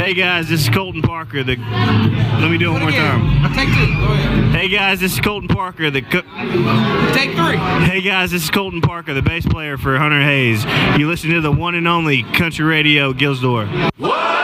Hey guys, this is Colton Parker. Let me do it one more time. Take 2. Go ahead. Hey guys, this is Colton Parker. Take 3. Hey guys, this is Colton Parker, the bass player for Hunter Hayes. You listen to the one and only Country Radio Gilsdor. Whoa!